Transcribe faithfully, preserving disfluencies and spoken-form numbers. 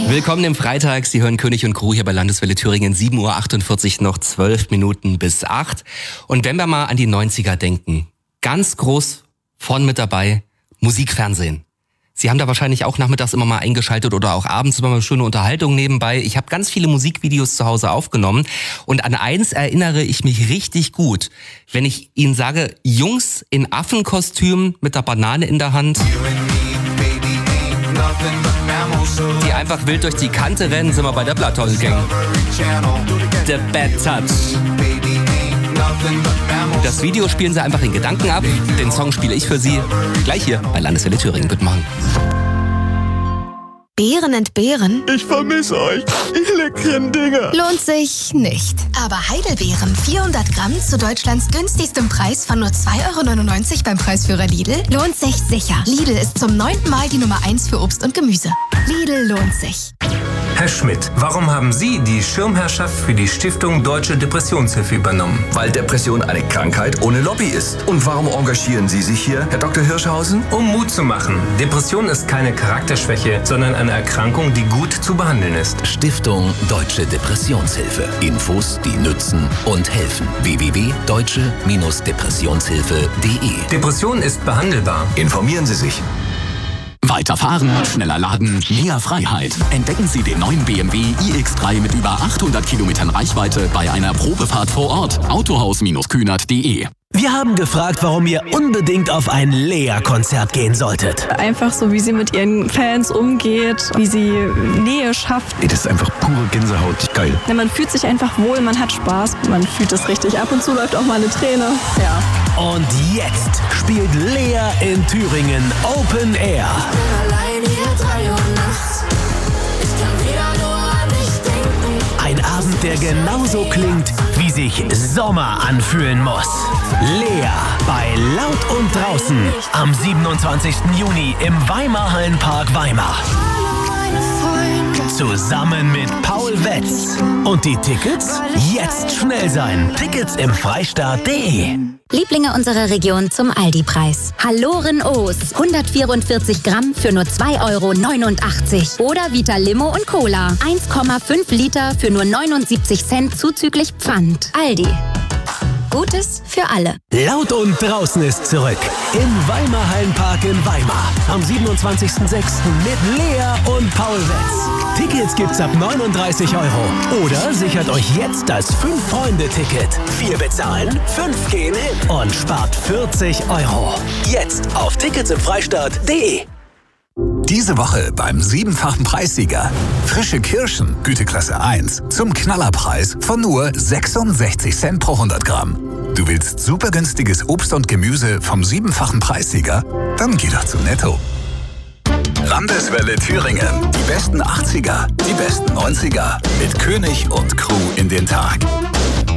Willkommen im Freitag. Sie hören König und Crew hier bei Landeswelle Thüringen. sieben Uhr achtundvierzig, noch zwölf Minuten bis acht. Und wenn wir mal an die neunziger denken, ganz groß vorn mit dabei, Musikfernsehen. Sie haben da wahrscheinlich auch nachmittags immer mal eingeschaltet oder auch abends immer mal schöne Unterhaltung nebenbei. Ich habe ganz viele Musikvideos zu Hause aufgenommen und an eins erinnere ich mich richtig gut. Wenn ich Ihnen sage, Jungs in Affenkostümen mit der Banane in der Hand, die einfach wild durch die Kante rennen, sind wir bei der Bloodhound Gang. The Bad Touch. Das Video spielen Sie einfach in Gedanken ab. Den Song spiele ich für Sie gleich hier bei Landeswelle Thüringen. Guten Morgen. Beeren entbehren? Ich vermisse euch, ihr leckeren Dinger. Lohnt sich nicht. Aber Heidelbeeren, vierhundert Gramm zu Deutschlands günstigstem Preis von nur zwei Euro neunundneunzig beim Preisführer Lidl, lohnt sich sicher. Lidl ist zum neunten Mal die Nummer eins für Obst und Gemüse. Lidl lohnt sich. Herr Schmidt, warum haben Sie die Schirmherrschaft für die Stiftung Deutsche Depressionshilfe übernommen? Weil Depression eine Krankheit ohne Lobby ist. Und warum engagieren Sie sich hier, Herr Doktor Hirschhausen? Um Mut zu machen. Depression ist keine Charakterschwäche, sondern eine Erkrankung, die gut zu behandeln ist. Stiftung Deutsche Depressionshilfe. Infos, die nützen und helfen. w w w punkt deutsche Depressionshilfe punkt de Depression ist behandelbar. Informieren Sie sich. Weiterfahren, schneller laden, mehr Freiheit. Entdecken Sie den neuen B M W i X drei mit über achthundert Kilometern Reichweite bei einer Probefahrt vor Ort. Autohaus Kühnert punkt de. Wir haben gefragt, warum ihr unbedingt auf ein Lea-Konzert gehen solltet. Einfach so, wie sie mit ihren Fans umgeht, wie sie Nähe schafft. Ey, das ist einfach pure Gänsehaut. Geil. Ja, man fühlt sich einfach wohl, man hat Spaß, man fühlt es richtig. Ab und zu läuft auch mal eine Träne. Ja. Und jetzt spielt Lea in Thüringen Open Air. Ein Abend, der genauso klingt, wie sich Sommer anfühlen muss. Lea bei Laut und Draußen am siebenundzwanzigsten Juni im Weimar-Hallenpark Weimar. Zusammen mit Paul Wetz. Und die Tickets? Jetzt schnell sein. Tickets im Freistaat punkt de. Lieblinge unserer Region zum Aldi-Preis. Halloren O's. hundertvierundvierzig Gramm für nur zwei Euro neunundachtzig. Oder Vita Limo und Cola. eins Komma fünf Liter für nur neunundsiebzig Cent zuzüglich Pfand. Aldi. Gutes für alle. Laut und Draußen ist zurück. Im Weimar-Hallenpark in Weimar. Am siebenundzwanzigsten sechsten mit Lea und Paul Wetz. Tickets gibt's ab neununddreißig Euro. Oder sichert euch jetzt das fünf-Freunde-Ticket. Vier bezahlen, fünf gehen hin. Und spart vierzig Euro. Jetzt auf Tickets im Freistaat punkt de. Diese Woche beim siebenfachen Preissieger. Frische Kirschen, Güteklasse eins, zum Knallerpreis von nur sechsundsechzig Cent pro hundert Gramm. Du willst super günstiges Obst und Gemüse vom siebenfachen Preissieger? Dann geh doch zu Netto. Landeswelle Thüringen. Die besten achtziger, die besten neunziger. Mit König und Crew in den Tag.